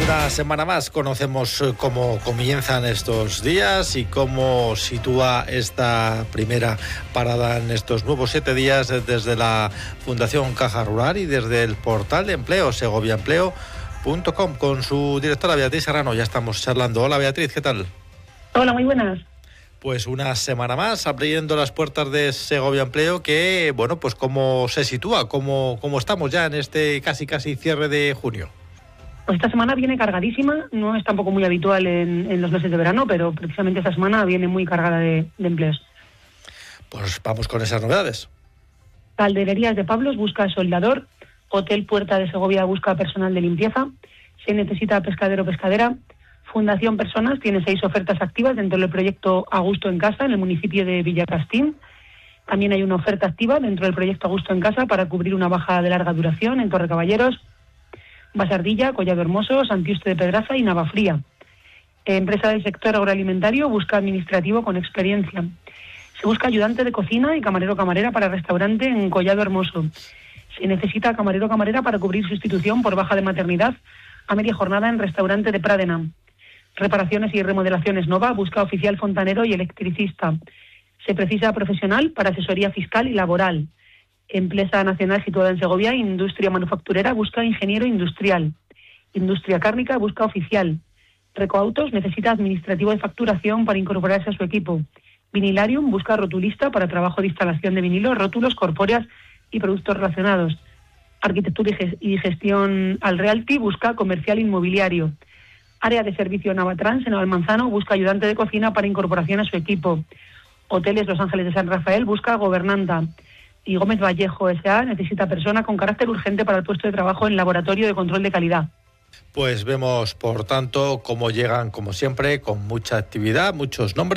Una semana más conocemos cómo comienzan estos días y cómo sitúa esta primera parada en estos nuevos 7 días desde la Fundación Caja Rural y desde el portal de empleo segoviaempleo.com con su directora Beatriz Serrano. Ya estamos charlando. Hola Beatriz, ¿qué tal? Hola, muy buenas. Pues una semana más abriendo las puertas de Segovia Empleo, que bueno, pues cómo se sitúa, cómo estamos ya en este casi cierre de junio. Pues esta semana viene cargadísima, no es tampoco muy habitual en los meses de verano, pero precisamente esta semana viene muy cargada de empleos. Pues vamos con esas novedades. Caldererías de Pablos busca soldador, Hotel Puerta de Segovia busca personal de limpieza, se necesita pescadero o pescadera, Fundación Personas tiene 6 ofertas activas dentro del proyecto A Gusto en Casa en el municipio de Villacastín. También hay una oferta activa dentro del proyecto A Gusto en Casa para cubrir una baja de larga duración en Torrecaballeros, Basardilla, Collado Hermoso, Santiuste de Pedraza y Navafría. Empresa del sector agroalimentario busca administrativo con experiencia. Se busca ayudante de cocina y camarero o camarera para restaurante en Collado Hermoso. Se necesita camarero o camarera para cubrir sustitución por baja de maternidad a media jornada en restaurante de Pradena. Reparaciones y remodelaciones Nova busca oficial fontanero y electricista. Se precisa profesional para asesoría fiscal y laboral. Empresa nacional situada en Segovia, industria manufacturera, busca ingeniero industrial. Industria cárnica busca oficial. Recoautos necesita administrativo de facturación para incorporarse a su equipo. Vinilarium busca rotulista para trabajo de instalación de vinilo, rótulos, corpóreas y productos relacionados. Arquitectura y gestión al Realty busca comercial inmobiliario. Área de servicio Navatrans en Almanzano busca ayudante de cocina para incorporación a su equipo. Hoteles Los Ángeles de San Rafael busca gobernanta. Y Gómez Vallejo S.A. necesita persona con carácter urgente para el puesto de trabajo en laboratorio de control de calidad. Pues vemos, por tanto, cómo llegan, como siempre, con mucha actividad, muchos nombres.